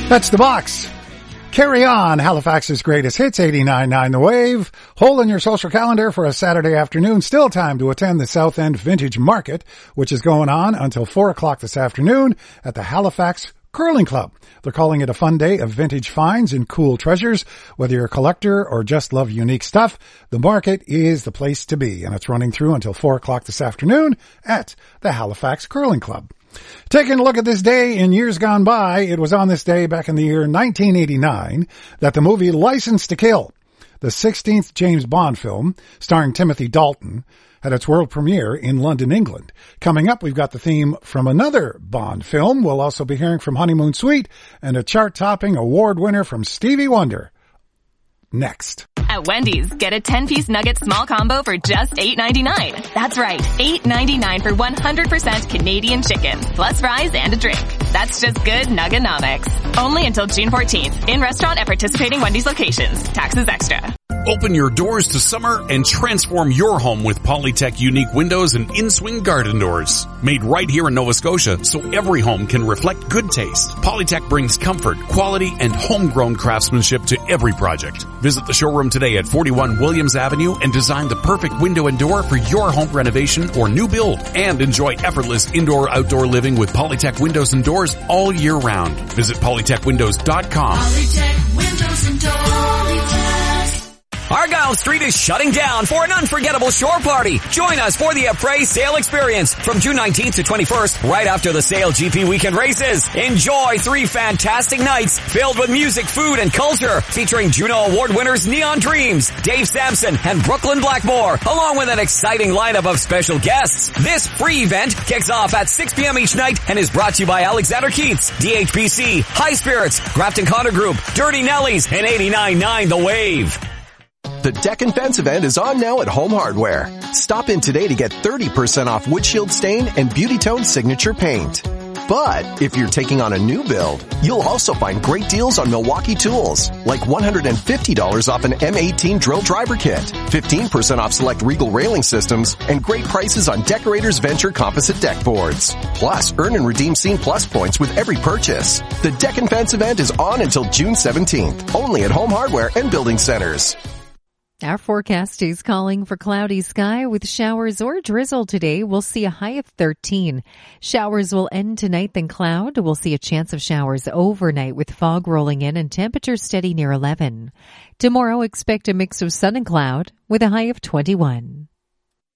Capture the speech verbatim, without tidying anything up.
That's The Box. Carry On, Halifax's greatest hits, eighty-nine point nine The Wave. Hole in your social calendar for a Saturday afternoon. Still time to attend the South End Vintage Market, which is going on until four o'clock this afternoon at the Halifax Curling Club. They're calling it a fun day of vintage finds and cool treasures. Whether you're a collector or just love unique stuff, the market is the place to be, and it's running through until four o'clock this afternoon at the Halifax Curling Club. Taking a look at this day in years gone by, it was on this day back in the year nineteen eighty-nine that the movie License to Kill, the sixteenth James Bond film starring Timothy Dalton, had its world premiere in London, England. Coming up, we've got the theme from another Bond film. We'll also be hearing from Honeymoon Suite and a chart-topping award winner from Stevie Wonder. Next. At Wendy's, get a ten-piece nugget small combo for just eight ninety-nine. That's right, eight ninety-nine for one hundred percent Canadian chicken, plus fries and a drink. That's just good Nugganomics. Only until June fourteenth. In restaurant at participating Wendy's locations. Taxes extra. Open your doors to summer and transform your home with Polytech unique windows and in-swing garden doors. Made right here in Nova Scotia so every home can reflect good taste. Polytech brings comfort, quality, and homegrown craftsmanship to every project. Visit the showroom today at forty-one Williams Avenue and design the perfect window and door for your home renovation or new build. And enjoy effortless indoor-outdoor living with Polytech windows and doors all year round. Visit polytech windows dot com. Polytech Windows and Doors. Argyle Street is shutting down for an unforgettable shore party. Join us for the Appraise Sale Experience from June nineteenth to twenty-first, right after the Sale G P weekend races. Enjoy three fantastic nights filled with music, food, and culture, featuring Juno Award winners Neon Dreams, Dave Sampson, and Brooklyn Blackmore, along with an exciting lineup of special guests. This free event kicks off at six p.m. each night and is brought to you by Alexander Keith's, D H B C, High Spirits, Grafton Connor Group, Dirty Nellies, and eighty-nine point nine The Wave. The Deck and Fence event is on now at Home Hardware. Stop in today to get thirty percent off windshield stain and Beauty Tone signature paint. But if you're taking on a new build, you'll also find great deals on Milwaukee tools, like one hundred fifty dollars off an M eighteen drill driver kit, fifteen percent off select Regal railing systems, and great prices on Decorators Venture composite deck boards. Plus, earn and redeem Scene Plus points with every purchase. The Deck and Fence event is on until June seventeenth, only at Home Hardware and Building Centers. Our forecast is calling for cloudy sky with showers or drizzle today. We'll see a high of thirteen. Showers will end tonight, then cloud. We'll see a chance of showers overnight with fog rolling in and temperatures steady near eleven. Tomorrow, expect a mix of sun and cloud with a high of twenty-one.